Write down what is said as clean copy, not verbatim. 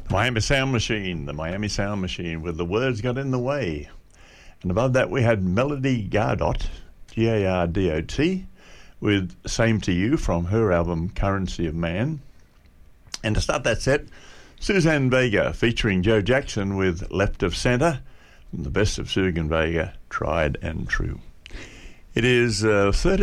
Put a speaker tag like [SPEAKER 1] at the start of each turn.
[SPEAKER 1] Miami Sound Machine, the Miami Sound Machine, with The Words Got in the Way. And above that we had Melody Gardot, Gardot, with Same to You from her album Currency of Man. And to start that set, Suzanne Vega featuring Joe Jackson with Left of Centre, from the best of Suzanne Vega, Tried and True. It is 13